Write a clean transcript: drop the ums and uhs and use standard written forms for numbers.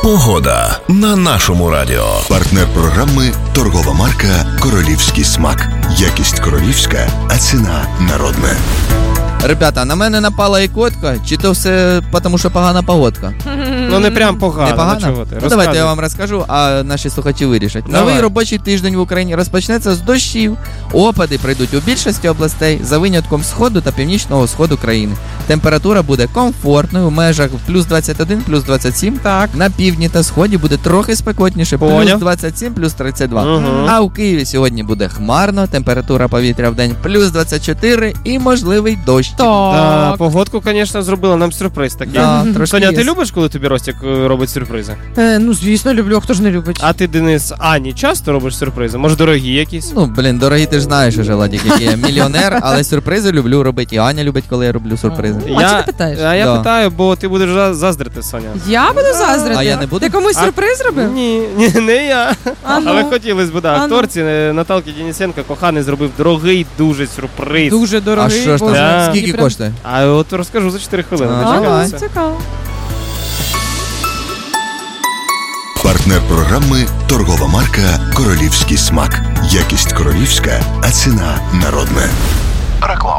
Погода на нашому радіо. Партнер програми торгова марка «Королівський смак». Якість королівська, а ціна народна. Ребята, на мене напала ікотка, чи то все тому, що погана погодка? Ну не прям погано. Не погано? Чого ти? Ну, давайте я вам розкажу, а наші слухачі вирішать. Давай. Новий робочий тиждень в Україні розпочнеться з дощів. Опади прийдуть у більшості областей, за винятком сходу та північного сходу країни. Температура буде комфортною, в межах плюс 21, плюс 27. Так. На півдні та сході буде трохи спекотніше, плюс Поняв. 27, плюс 32. Угу. А у Києві сьогодні буде хмарно, температура повітря в день плюс 24 і можливий дощ. Да, погодку, звісно, зробила нам сюрприз такий. Да, трошки Соня, є. ти любиш, коли тобі Ростік робить сюрпризи? Ну, звісно, люблю, а хто ж не любить? А ти, Денис, Ані, часто робиш сюрпризи? Може, дорогі якісь? Ну, дорогі, ти ж знаєш уже, Ладік, який я мільйонер, але сюрпризи люблю робити. І Аня любить, коли я роблю сюрпризи. А чи ти питаєш? А я Да. питаю, бо ти будеш заздрити, Соня. Я буду заздрити? А я не буду? Ти комусь сюрприз робив? Ні, не я. А ну. Але хотілося б, да. А ну. Акторці Наталки Денисенко коханий зробив дорогий дуже сюрприз. Дуже А дорогий. що ж Боже, там? Да. Скільки прям- коштує? А от розкажу за 4 хвилини. А, Почекай. давай. Цікаво. Партнер програми торгова марка «Королівський смак». Якість королівська, а ціна народна.